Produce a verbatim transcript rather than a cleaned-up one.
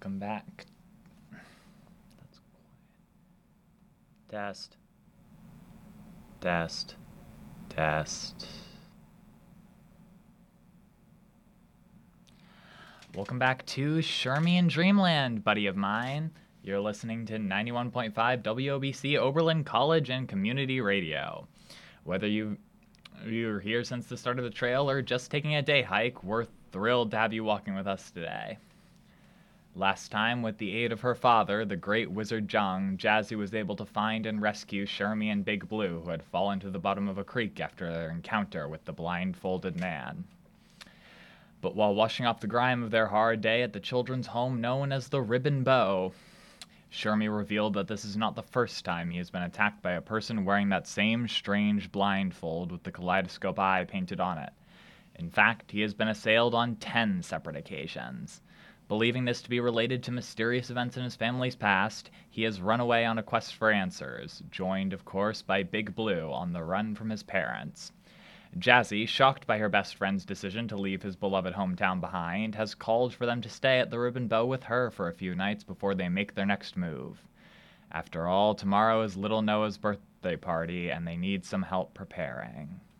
Welcome back. That's quiet. Test. Test. Test. Welcome back to Shermie in Dreamland, buddy of mine. You're listening to ninety-one point five W O B C Oberlin College and Community Radio. Whether you, you're here since the start of the trail or just taking a day hike, we're thrilled to have you walking with us today. Last time, with the aid of her father, the great wizard Zhang, Jazzy was able to find and rescue Shermie and Big Blue, who had fallen to the bottom of a creek after their encounter with the blindfolded man. But while washing off the grime of their hard day at the children's home known as the Ribbon Bow, Shermie revealed that this is not the first time he has been attacked by a person wearing that same strange blindfold with the kaleidoscope eye painted on it. In fact, he has been assailed on ten separate occasions. Believing this to be related to mysterious events in his family's past, he has run away on a quest for answers, joined, of course, by Big Blue on the run from his parents. Jazzy, shocked by her best friend's decision to leave his beloved hometown behind, has called for them to stay at the Ribbon Bow with her for a few nights before they make their next move. After all, tomorrow is little Noah's birthday party, and they need some help preparing.